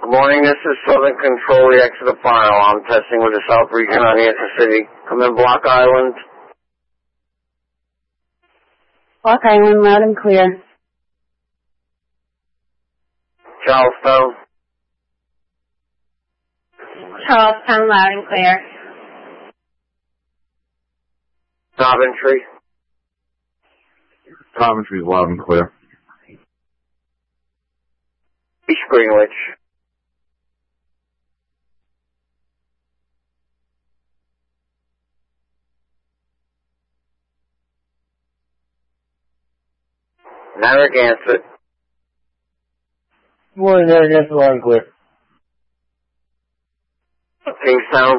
Good morning, this is Southern Control, the exit of file. I'm testing with the South Region on Kansas City. Come in, Block Island. Block Island, loud and clear. Charlestown. Charlestown, loud and clear. Coventry. Coventry is loud and clear. East Greenwich. Narragansett. Good morning, Narragansett, loud and clear. Kingstown.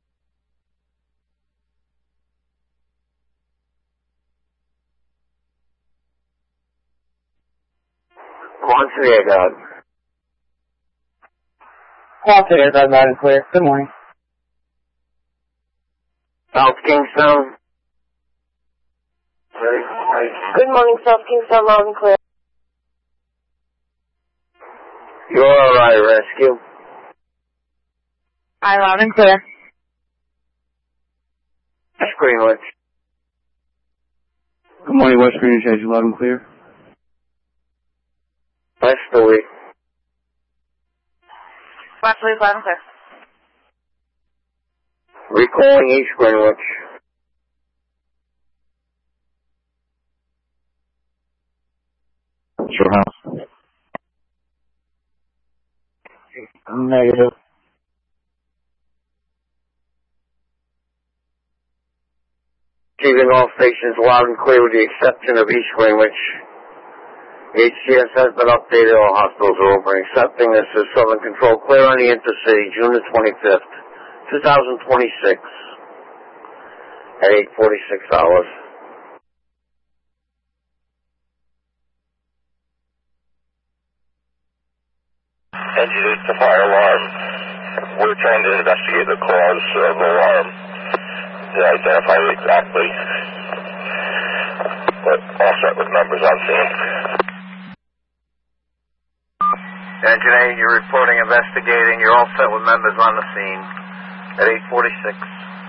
Quincy-Agog. Quincy-Agog, loud and clear. Good morning. South Kingstown. Good morning, South Kingstown, loud and clear. You're alright, rescue. Hi, loud and clear. West Greenwich. Good morning, West Greenwich, as you loud and clear. Westerly. Westerly, loud and clear. Recalling East Greenwich. What's your house? Negative. Keeping all stations loud and clear with the exception of East Greenwich. HCS has been updated. All hospitals are open. Accepting this is Southern Control. Clear on the Intercity, June the 25th, 2026 at 8:46 hours. Engine to fire alarm. We're trying to investigate the cause of alarm to identify it exactly. But all set with members on scene. Engine 8, you're reporting investigating. You're all set with members on the scene at 8:46.